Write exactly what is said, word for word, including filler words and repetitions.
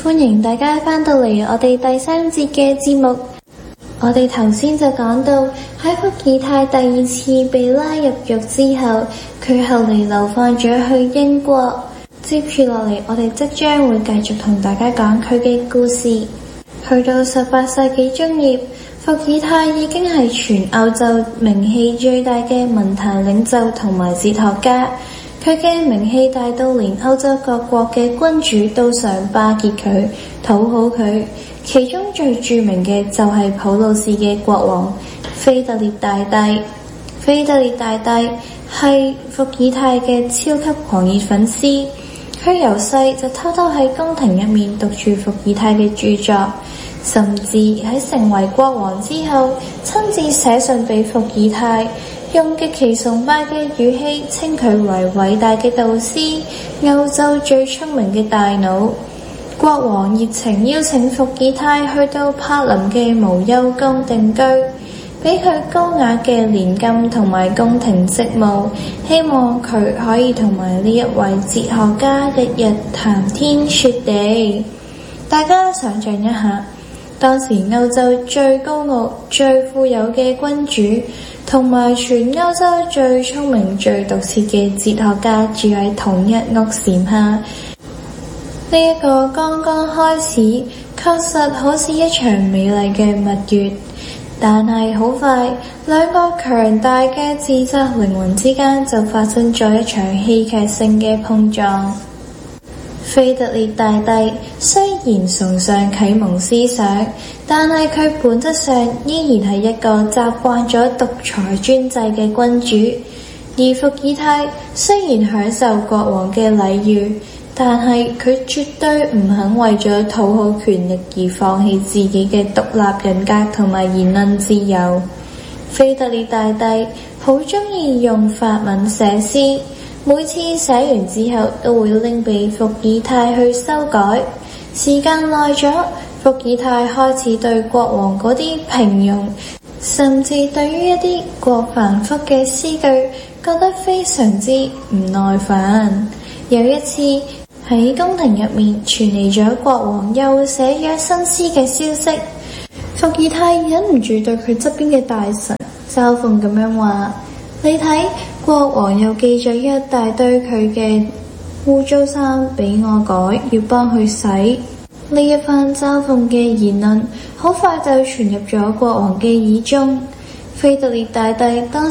歡迎大家返到嚟我哋第三節嘅節目。我哋頭先就講到喺伏爾泰第二次被拉入獄之後，佢後嚟流放咗去英國。接住落嚟，我哋即將會繼續同大家講佢嘅故事。去到十八世紀中葉，伏爾泰已經係全歐洲名氣最大嘅文壇領袖同埋哲學家。佢嘅名氣大到連歐洲各國嘅君主都想巴結佢，討好佢。其中最著名嘅就係普魯士嘅國王腓特烈大帝。腓特烈大帝係伏爾泰嘅超級狂熱粉絲，佢由細就偷偷喺宮廷入面讀住伏爾泰嘅著作，甚至喺成為國王之後，親自寫信俾伏爾泰，用極其崇拜嘅語氣稱佢為偉大嘅導師，歐洲最聰明嘅大腦。國王熱情邀請伏爾泰去到柏林嘅無憂宮定居，俾佢高雅嘅年金同埋宮廷職務，希望佢可以同埋呢一位哲學家日日談天說地。大家想象一下，當時歐洲最高傲、最富有嘅君主，同埋全歐洲最聰明、最毒舌嘅哲學家住喺同一屋檐下。呢一個剛剛開始，確實好似一場美麗嘅蜜月，但係好快，兩個強大嘅自責靈魂之間就發生咗一場戲劇性嘅碰撞。腓特烈大帝雖然崇尚啟蒙思想，但係佢本質上依然係一個習慣咗獨裁專制嘅君主。而伏爾泰雖然享受國王嘅禮遇，但係佢絕對唔肯為咗討好權力而放棄自己嘅獨立人格同埋言論自由。腓特烈大帝好鍾意用法文寫詩，每次寫完之後都會拎俾伏爾泰去修改。時間耐咗，伏爾泰開始對國王嗰啲平庸，甚至對於一啲過繁複嘅詩句覺得非常之唔耐煩。有一次喺宮廷入面傳嚟咗國王又寫咗新詩嘅消息，伏爾泰忍唔住對佢側邊嘅大臣嘲諷咁樣話：你睇，國王又寄咗一大堆佢嘅污糟衫俾我改，要幫佢洗。呢一番嘲諷嘅言論好快就傳入咗國王嘅耳中。腓特烈大帝當